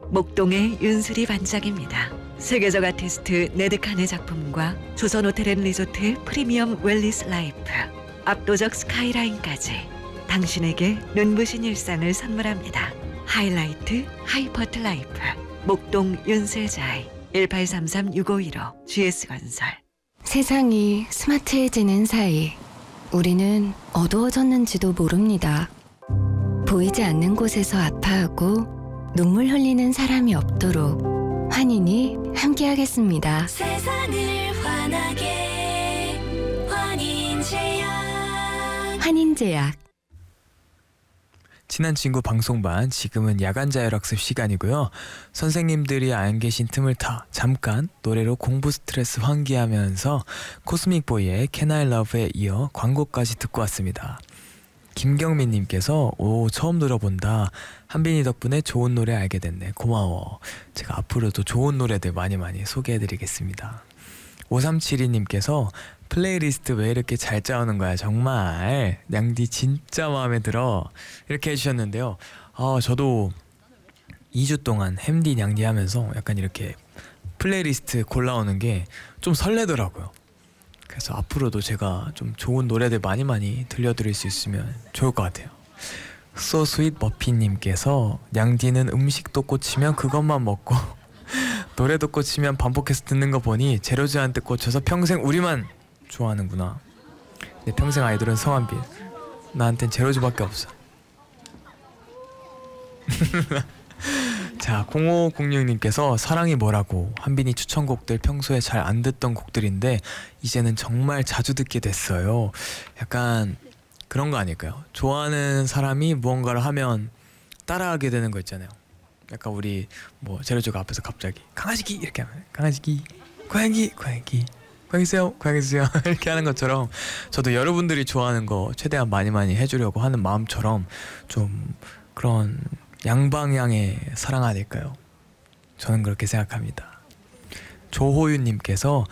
목동의 윤슬이 반짝입니다. 세계적 아티스트 네드칸의 작품과 조선호텔앤리조트 프리미엄 웰리스 라이프, 압도적 스카이라인까지 당신에게 눈부신 일상을 선물합니다. 하이라이트 하이퍼트 라이프 목동 윤슬자이 1833-6515 GS건설. 세상이 스마트해지는 사이 우리는 어두워졌는지도 모릅니다. 보이지 않는 곳에서 아파하고 눈물 흘리는 사람이 없도록 환인이 함께하겠습니다. 세상을 환하게 환인제약. 환인제약. 친한 친구 방송반, 지금은 야간 자율학습 시간이고요. 선생님들이 안 계신 틈을 타 잠깐 노래로 공부 스트레스 환기하면서 코스믹보이의 Can I Love에 이어 광고까지 듣고 왔습니다. 김경민님께서 오 처음 들어본다. 한빈이 덕분에 좋은 노래 알게 됐네. 고마워. 제가 앞으로도 좋은 노래들 많이 소개해드리겠습니다. 5372님께서 플레이리스트 왜 이렇게 잘 짜오는 거야 정말 냥디 진짜 마음에 들어 이렇게 해주셨는데요. 저도 2주 동안 햄디 냥디 하면서 약간 이렇게 플레이리스트 골라오는 게 좀 설레더라고요. 그래서 앞으로도 제가 좀 좋은 노래들 많이 들려드릴 수 있으면 좋을 것 같아요. So Sweet 머피님께서 냥디는 음식도 꽂히면 그것만 먹고 노래도 꽂히면 반복해서 듣는 거 보니 제로즈한테 꽂혀서 평생 우리만 좋아하는구나. 내 평생 아이돌은 성한빈. 나한텐 제로즈밖에 없어. 자, 0506님께서 사랑이 뭐라고 한빈이 추천곡들 평소에 잘 안 듣던 곡들인데 이제는 정말 자주 듣게 됐어요. 약간 그런 거 아닐까요? 좋아하는 사람이 무언가를 하면 따라하게 되는 거 있잖아요. 약간 우리 뭐 제로즈가 앞에서 갑자기 강아지기 이렇게 하면 강아지기 고양이 고양이세요 이렇게 하는 것처럼 저도 여러분들이 좋아하는 거 최대한 많이 해주려고 하는 마음처럼 좀 그런 양방향의 사랑 아닐까요? 저는 그렇게 생각합니다. 조호윤님께서